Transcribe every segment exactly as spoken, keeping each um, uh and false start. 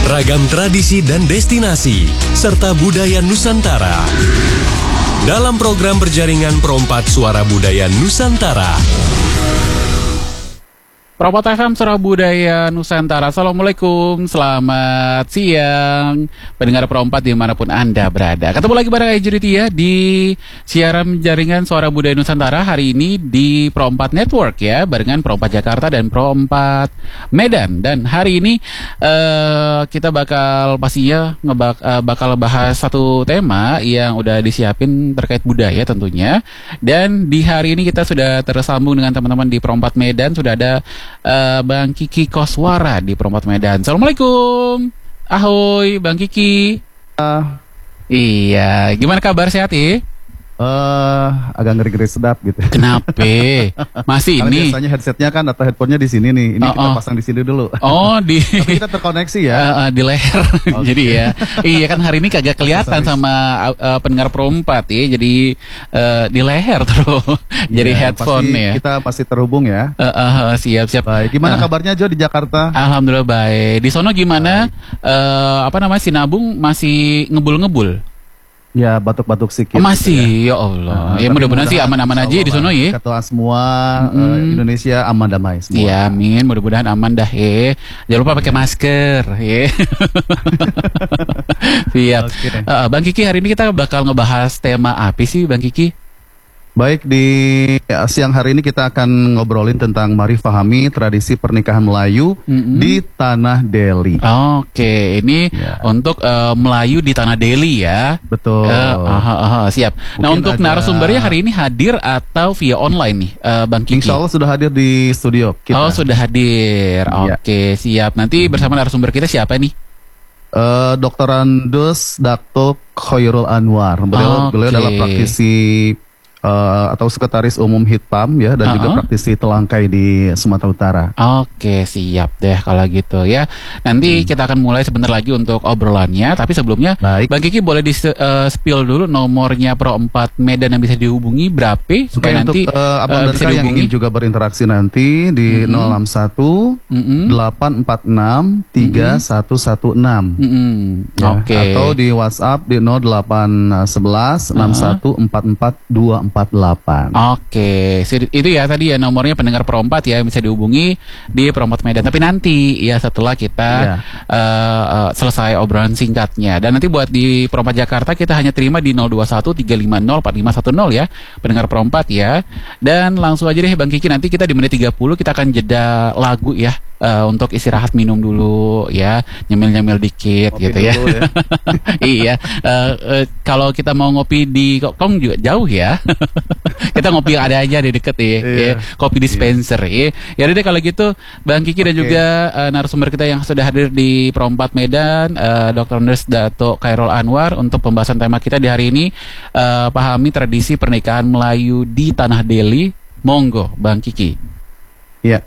ragam tradisi dan destinasi, serta budaya Nusantara. Dalam program berjaringan Perompat Suara Budaya Nusantara. Perompat F M Suara Budaya Nusantara. Assalamualaikum, selamat siang pendengar Perompat dimanapun Anda berada. Ketemu lagi bareng Ejuritia di siaran jaringan Suara Budaya Nusantara hari ini di Perompat Network ya, barengan Perompat Jakarta dan Perompat Medan. Dan hari ini uh, kita bakal pastinya ngebak, uh, bakal bahas satu tema yang udah disiapin terkait budaya tentunya. Dan di hari ini kita sudah tersambung dengan teman-teman di Perompat Medan, sudah ada Uh, Bang Kiki Koswara di Perompat Medan. Assalamualaikum. Ahoy Bang Kiki. uh, Iya, gimana kabar, sehat ya? Uh, agak ngeri-ngeri sedap gitu. Kenapa? Masih Karena ini? biasanya headsetnya kan atau headphone-nya di sini nih. Ini oh, kita oh. pasang di sini dulu. Oh, di. Tapi kita terkoneksi ya. Uh, uh, di leher. Okay. Jadi ya, iya kan hari ini kagak kelihatan sama uh, pendengar Perompat ya. Jadi uh, di leher terus. Jadi ya, headphone pasti ya. Kita pasti terhubung ya. Uh, uh, uh, siap siap. Baik. Gimana uh. kabarnya Jo di Jakarta? Alhamdulillah baik. Di sono gimana? Uh, apa namanya, Sinabung masih ngebul-ngebul? Ya, batuk-batuk sedikit. Oh, masih, gitu ya Allah. Nah, ya mudah-mudahan sih aman-aman aja di sono ya. Ketua semua mm-hmm. uh, Indonesia aman damai semua. Iya, amin. Mudah-mudahan aman dah ya. Jangan lupa pakai masker ya. Siap. Okay. Uh, Bang Kiki, hari ini kita bakal ngebahas tema apa sih Bang Kiki? Baik, di ya, siang hari ini kita akan ngobrolin tentang mari fahami tradisi pernikahan Melayu mm-hmm. di Tanah Deli. Oke, ini ya. Untuk uh, Melayu di Tanah Deli ya. Betul. Uh, aha, aha, siap. Mungkin nah, untuk ada... narasumbernya hari ini hadir atau via online nih, uh, Bang Kiki? Insya Allah sudah hadir di studio kita. Oh, sudah hadir. Oke, ya. Siap. Nanti hmm. bersama narasumber kita siapa nih? Uh, Doktor Andes Dato Khairul Anwar. Beliau, okay. beliau adalah praktisi Uh, atau sekretaris umum Hitpam ya, dan uh-huh. juga praktisi telangkai di Sumatera Utara. Oke, siap deh kalau gitu ya. Nanti hmm. kita akan mulai sebentar lagi untuk obrolannya. Tapi sebelumnya, baik. Bang Kiki boleh di uh, spill dulu nomornya Perompat Medan yang bisa dihubungi berapa supaya Oke, nanti untuk uh, abang uh, bisa dihubungi. Yang ingin juga berinteraksi nanti di mm-hmm. nol enam satu delapan empat enam tiga satu satu enam. Mm-hmm. Ya, Oke. Atau di WhatsApp di nol delapan satu satu enam satu empat empat dua empat delapan. Oke, itu ya tadi ya nomornya pendengar Perompat ya, bisa dihubungi di Perompat Medan. Tapi nanti ya setelah kita yeah. uh, uh, selesai obrolan singkatnya. Dan nanti buat di Perompat Jakarta kita hanya terima di nol dua satu tiga lima nol empat lima satu nol ya, pendengar Perompat ya. Dan langsung aja deh Bang Kiki, nanti kita di menit tiga puluh kita akan jeda lagu ya. Uh, untuk istirahat minum dulu ya, nyemil-nyemil dikit. Kopi gitu ya, ya. Iya, uh, uh, kalau kita mau ngopi di Kong juga jauh ya. Kita ngopi yang ada aja di deket ya, ya. Kopi dispenser ya. Ya udah deh kalau gitu Bang Kiki okay. dan juga uh, narasumber kita yang sudah hadir di Perompat Medan, uh, Doktor Andes Dato Khairul Anwar, untuk pembahasan tema kita di hari ini, uh, pahami tradisi pernikahan Melayu di Tanah Deli. Monggo Bang Kiki. Iya.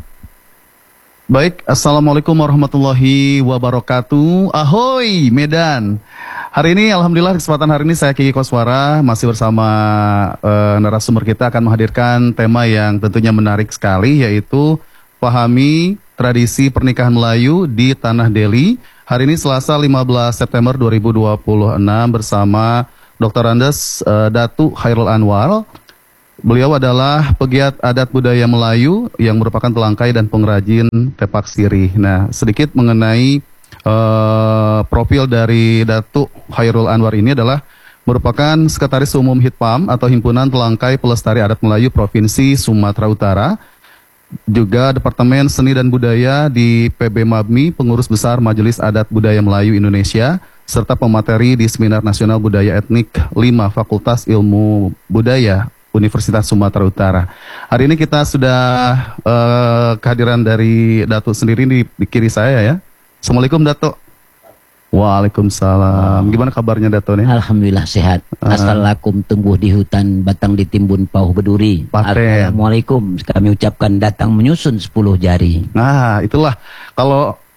Baik, Assalamualaikum warahmatullahi wabarakatuh. Ahoy Medan. Hari ini Alhamdulillah kesempatan hari ini saya Kiki Koswara masih bersama uh, narasumber kita akan menghadirkan tema yang tentunya menarik sekali, yaitu pahami tradisi pernikahan Melayu di Tanah Deli. Hari ini Selasa lima belas September dua ribu dua puluh enam bersama Doktor Andes uh, Dato Khairul Anwar. Beliau adalah pegiat adat budaya Melayu yang merupakan pelangkai dan pengrajin tepak sirih. Nah, sedikit mengenai uh, profil dari Dato Khairul Anwar ini adalah merupakan Sekretaris Umum Hitpam atau Himpunan Pelangkai Pelestari Adat Melayu Provinsi Sumatera Utara, juga Departemen Seni dan Budaya di P B Mabmi, Pengurus Besar Majelis Adat Budaya Melayu Indonesia, serta pemateri di Seminar Nasional Budaya Etnik lima Fakultas Ilmu Budaya Universitas Sumatera Utara. Hari ini kita sudah uh, kehadiran dari Dato sendiri di, di kiri saya ya. Assalamualaikum Dato. Waalaikumsalam. Gimana kabarnya Dato nih? Alhamdulillah sehat. Uh, Assalamualaikum tumbuh di hutan, batang ditimbun pauh berduri. Assalamualaikum kami ucapkan datang menyusun sepuluh jari. Nah itulah kalau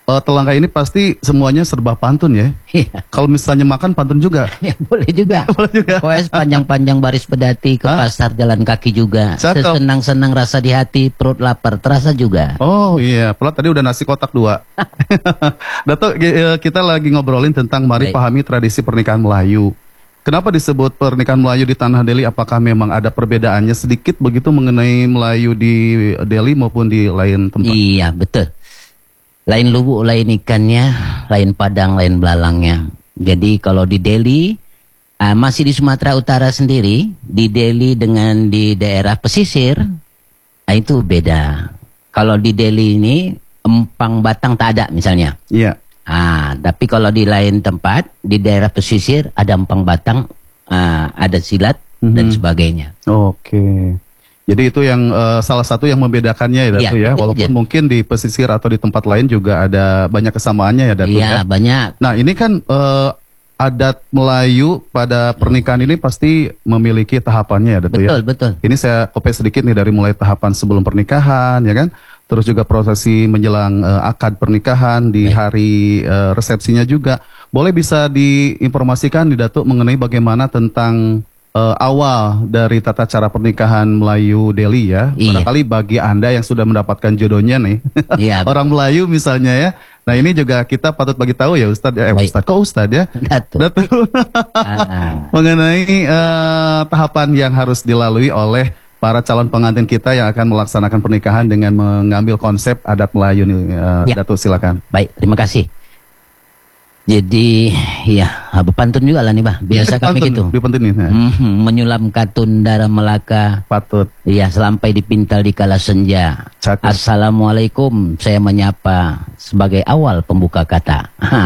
uh, telangkai ini pasti semuanya serba pantun ya. Iya. Kalau misalnya makan pantun juga. Ya, boleh juga. Boleh juga. Pokoknya sepanjang-panjang baris pedati ke Hah? pasar jalan kaki juga. Cakep. Sesenang-senang rasa di hati, perut lapar terasa juga. Oh iya, pelat tadi udah nasi kotak dua. Dato, kita lagi ngobrolin tentang mari Baik. pahami tradisi pernikahan Melayu. Kenapa disebut pernikahan Melayu di Tanah Deli? Apakah memang ada perbedaannya sedikit begitu mengenai Melayu di Deli maupun di lain tempat? Iya, betul. Lain lubuk, lain ikannya, lain padang, lain belalangnya. Jadi kalau di Deli, uh, masih di Sumatera Utara sendiri, di Deli dengan di daerah pesisir, nah itu beda. Kalau di Deli ini, empang batang tak ada misalnya. Iya. Ah, tapi kalau di lain tempat, di daerah pesisir ada empang batang, ah, ada silat Mhm. dan sebagainya. Oke. Jadi itu yang eh, salah satu yang membedakannya ya Datu ya. Iya, Walaupun iya. mungkin di pesisir atau di tempat lain juga ada banyak kesamaannya ya Datu ya. Iya, banyak. Nah ini kan eh, adat Melayu pada pernikahan ini pasti memiliki tahapannya ya Datu ya. Betul, betul. Ini saya kopia sedikit nih dari mulai tahapan sebelum pernikahan ya kan. Terus juga prosesi menjelang eh, akad pernikahan di Baik. hari eh, resepsinya juga. Boleh bisa diinformasikan di Datuk mengenai bagaimana tentang eh, awal dari tata cara pernikahan Melayu Deli ya. Iya. Barangkali bagi Anda yang sudah mendapatkan jodohnya nih. Iya, Orang Melayu misalnya ya. Nah ini juga kita patut bagi tahu ya Ustadz ya. Eh, Baik. Ustadz, kok Ustadz ya? Datuk. Datuk. Ah, Mengenai eh, tahapan yang harus dilalui oleh para calon pengantin kita yang akan melaksanakan pernikahan dengan mengambil konsep adat Melayu nih, eh, Ya. Datuk silakan. baik, terima kasih. Jadi, ya, apa pantun juga lah nih, Bah. Biasa kami Pantun, gitu. di pantun nih, nah. Mhm, menyulam katun darah Melaka, Patut. ya, sampai dipintal di kala senja. Cakep. Assalamualaikum, saya menyapa sebagai awal pembuka kata.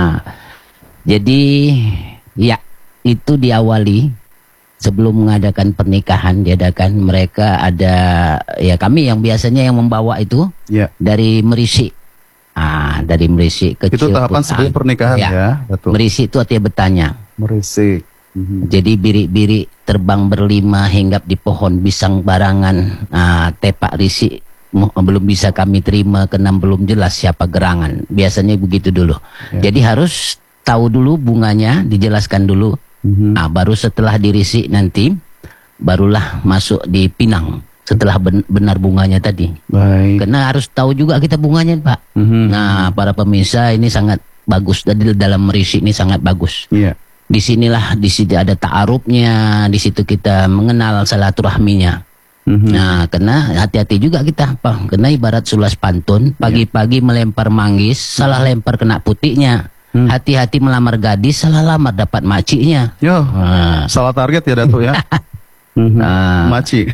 Jadi, ya, itu diawali sebelum mengadakan pernikahan, diadakan mereka ada, ya kami yang biasanya yang membawa itu Ya. dari Merisik. Ah, dari Merisik ke Itu tahapan Ciputat. sebelum pernikahan ya, Ya. Datuk. Merisik itu artinya bertanya. Merisik. Mhm. Jadi birik-birik terbang berlima hinggap di pohon pisang barangan. Ah, tepak risik mu- belum bisa kami terima karena belum jelas siapa gerangan. Biasanya begitu dulu. Ya. Jadi harus tahu dulu bunganya, dijelaskan dulu. Mhm. Nah, baru setelah dirisik nanti, barulah masuk di pinang. Setelah ben- benar bunganya tadi. Baik. Karena harus tahu juga kita bunganya, Pak. Mhm. Nah, para pemirsa ini sangat bagus. Dari dalam merisik ini sangat bagus. Iya. Disinilah, di situ ada ta'arufnya, di situ kita mengenal silaturahminya. Mhm. Nah, karena hati-hati juga kita, Pak. Karena ibarat sulas pantun, pagi-pagi melempar manggis, salah lempar kena putihnya. Hmm. Hati-hati melamar gadis, salah lamar dapat maciknya. Yo, Nah, salah target ya Datuk ya. Mhm. Ah. Maci.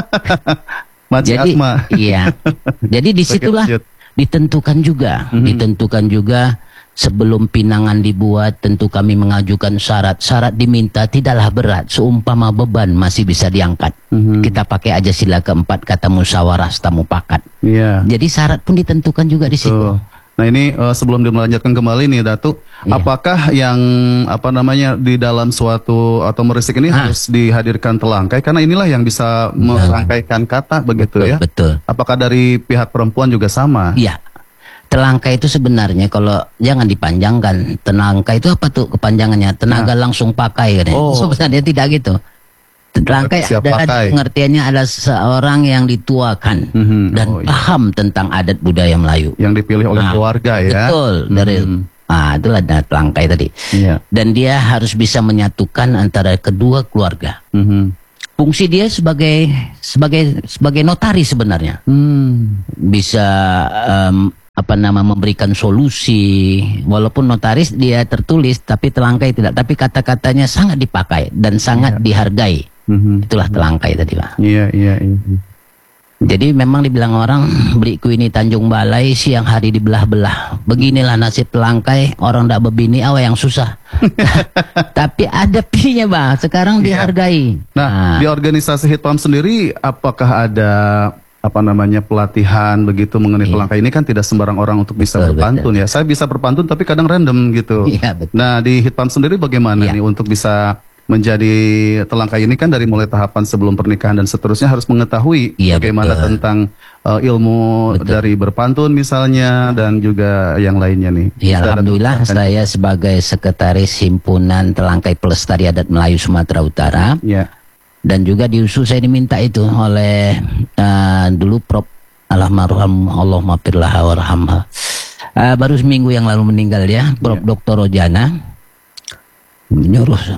Maci jadi, Asma. iya. Jadi disitulah Sakit. ditentukan juga, Mhm. ditentukan juga sebelum pinangan dibuat, tentu kami mengajukan syarat. Syarat diminta tidaklah berat, seumpama beban masih bisa diangkat. Mhm. Kita pakai aja sila keempat kata musyawarah mufakat. Iya. Jadi syarat pun ditentukan juga di situ. Tuh. Nah ini eh, sebelum dimelanjutkan kembali nih Datuk, Iya. apakah yang apa namanya di dalam suatu atau merisik ini Ah. harus dihadirkan telangkai karena inilah yang bisa merangkaikan kata begitu ya? Betul. Apakah dari pihak perempuan juga sama? Iya. Telangka itu sebenarnya kalau jangan dipanjangkan. Telangka itu apa tuh kepanjangannya? Tenaga langsung pakai kan. Oh. Sebenarnya tidak gitu. Telangka Siap adalah pakai. pengertiannya adalah seorang yang dituakan Mhm. dan Oh, iya. paham tentang adat budaya Melayu. Yang dipilih oleh Nah, keluarga ya? Betul. Dari Mhm. ah itulah ada telangkai tadi. Iya. Dan dia harus bisa menyatukan antara kedua keluarga. Mhm. Fungsi dia sebagai sebagai sebagai notaris sebenarnya. Hmm. Bisa em, apa nama memberikan solusi, walaupun notaris dia tertulis tapi telangkai tidak, tapi kata-katanya sangat dipakai dan sangat dihargai. Mhm. Itulah telangkai tadi, Pak. Iya iya iya. Jadi memang dibilang orang beliku ini Tanjung Balai siang hari dibelah-belah. Beginilah nasib telangkai, orang tidak berbini awa yang susah. Tapi ada pinya, Bang. Sekarang Iya. dihargai. Nah, di organisasi Hitpam sendiri apakah ada apa namanya pelatihan begitu mengenai Iya. telangkai ini kan tidak sembarang orang untuk bisa Betul, berpantun ya. Saya bisa berpantun tapi kadang random gitu. Iya, betul. Nah, di Hitpam sendiri bagaimana Iya. nih untuk bisa menjadi telangkai ini kan dari mulai tahapan sebelum pernikahan dan seterusnya harus mengetahui Iya, bagaimana betul. tentang uh, ilmu Betul. dari berpantun misalnya dan juga yang lainnya nih. Ya, Ustaz, alhamdulillah kan- saya sebagai sekretaris himpunan Telangkai Pelestari Adat Melayu Sumatera Utara Ya. dan juga di U S U saya diminta itu oleh uh, dulu Prof Almarhum Allah mafirlah warhamha. Uh, baru seminggu yang lalu meninggal ya, Prof Ya. Doktor Rojana menyuruh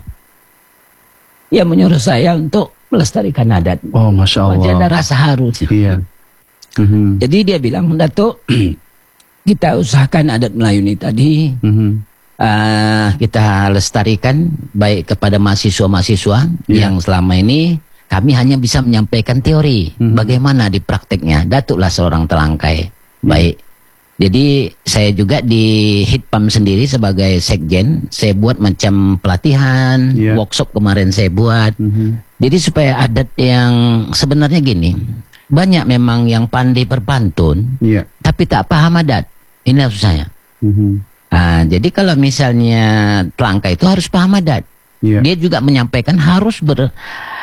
ya menyuruh saya untuk melestarikan adat. Oh, masya Masih ada Allah. rasa haru. Iya. Mhm. Jadi dia bilang, Datuk, kita usahakan adat Melayu ini tadi Mhm. uh, kita lestarikan baik kepada mahasiswa-mahasiswa Iya. yang selama ini kami hanya bisa menyampaikan teori. Mhm. Bagaimana di prakteknya? Datuklah seorang telangkai. Baik. Jadi saya juga di Hitpam sendiri sebagai sekjen, saya buat macam pelatihan, Iya. workshop kemarin saya buat. Mhm. Jadi supaya adat yang sebenarnya gini, banyak memang yang pandai berpantun, Iya. tapi tak paham adat. Ini susahnya. Mhm. Nah, jadi kalau misalnya telangkai itu harus paham adat. Iya. Dia juga menyampaikan harus ber,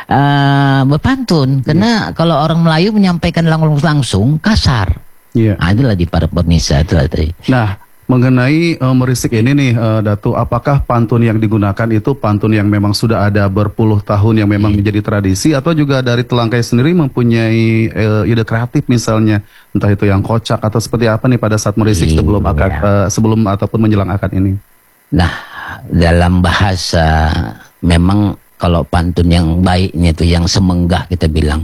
uh, berpantun. Karena kalau orang Melayu menyampaikan lang- langsung kasar. Iya. Nah, itulah di para penisa itulah tadi. Nah, mengenai uh, merisik ini nih, uh, Datu, apakah pantun yang digunakan itu pantun yang memang sudah ada berpuluh tahun yang memang menjadi tradisi, atau juga dari telangkai sendiri mempunyai uh, ide kreatif misalnya, entah itu yang kocak atau seperti apa nih pada saat merisik Iya. sebelum akad, uh, sebelum ataupun menjelang akad ini? Nah, dalam bahasa memang kalau pantun yang baiknya itu yang semenggah kita bilang.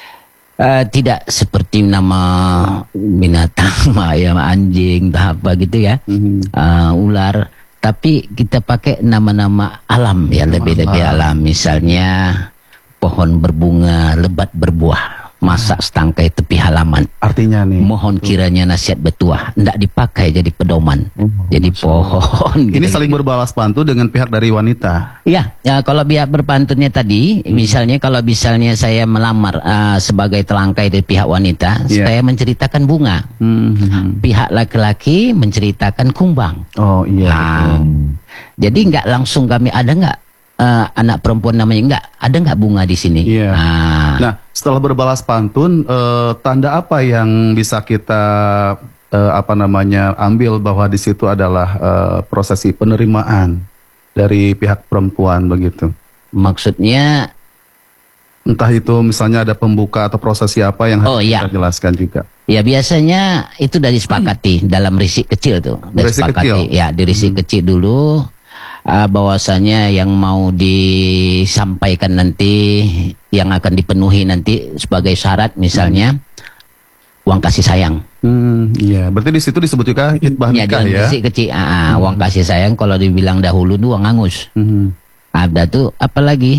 Uh, tidak seperti nama binatang, ayam, anjing, entah apa gitu ya, Mhm. uh, ular. Tapi kita pakai nama-nama alam ya, lebih-lebih alam. Misalnya pohon berbunga, lebat berbuah, masak setangkai tepi halaman. Artinya nih, Mohon kiranya nasihat betuah, tidak dipakai jadi pedoman. Jadi pohon. ini gitu. saling berbalas pantun dengan pihak dari wanita. Ya, ya kalau biar berpantunnya tadi, misalnya kalau misalnya saya melamar uh, sebagai telangkai dari pihak wanita, Iya. saya menceritakan bunga. Mhm. Pihak laki-laki menceritakan kumbang. Oh iya. Nah, jadi nggak langsung kami ada nggak uh, anak perempuan namanya nggak ada nggak bunga di sini. Iya. Nah, Nah, setelah berbalas pantun, eh, tanda apa yang bisa kita eh, apa namanya ambil bahwa di situ adalah eh, prosesi penerimaan dari pihak perempuan begitu? maksudnya Entah itu misalnya ada pembuka atau prosesi apa yang harus Oh, iya. kita jelaskan juga. ya biasanya itu dari disepakati dalam risik kecil tuh. Dari Risik sepakati. kecil? Ya, di risik kecil dulu. Uh, bahwasanya yang mau disampaikan nanti yang akan dipenuhi nanti sebagai syarat misalnya uang kasih sayang. Hmm, iya. Berarti di situ disebut juga khitbah Ya, nikah dalam ya. risik kecil, ah, ah, uang kasih sayang kalau dibilang dahulu tuh uang angus. Mhm. Ada tuh apalagi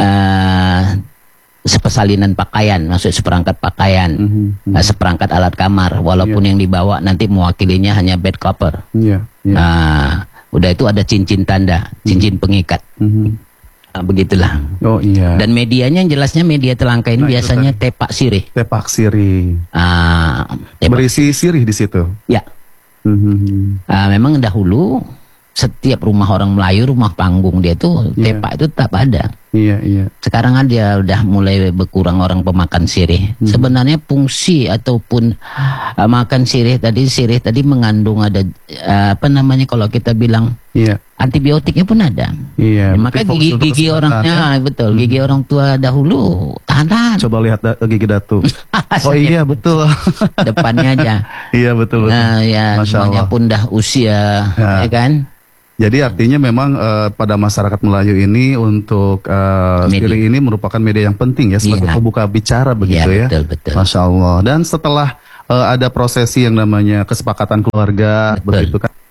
uh, sepesalinan pakaian, maksud seperangkat pakaian, Mhm. uh, seperangkat alat kamar, walaupun yang dibawa nanti mewakilinya hanya bed cover. Iya. Iya. Nah, udah itu ada cincin tanda, cincin pengikat. Mhm. Nah, begitulah. Oh iya. Dan medianya yang jelasnya media telangkai ini Nah, itu biasanya tepak sirih. Tepak sirih. Ah, tepak, Berisi sirih di situ. ya. Mhm. Ah, memang dahulu setiap rumah orang Melayu, rumah panggung dia tuh Iya. tepak itu tetap ada. Iya, iya. Sekarang ada udah mulai berkurang orang pemakan sirih. Hmm. Sebenarnya fungsi ataupun uh, makan sirih tadi, sirih tadi mengandung ada uh, apa namanya kalau kita bilang Iya. antibiotiknya pun ada. Iya. Ya, maka berarti fokus gigi untuk gigi kesehatan, orang, ya. ya, betul. Gigi orang tua dahulu tahan-tahan. Coba lihat da- gigi Datu. Oh iya betul. Depannya aja. Iya betul. betul. Nah, ya Masya semuanya Allah. pun dah usia, Ya. ya kan? Jadi artinya memang eh, pada masyarakat Melayu ini untuk eh, Media. sirih ini merupakan media yang penting ya sebagai Iya. pembuka bicara begitu ya. Iya, betul, betul. Masya Allah. Dan setelah eh, ada prosesi yang namanya kesepakatan keluarga Betul. begitu kan.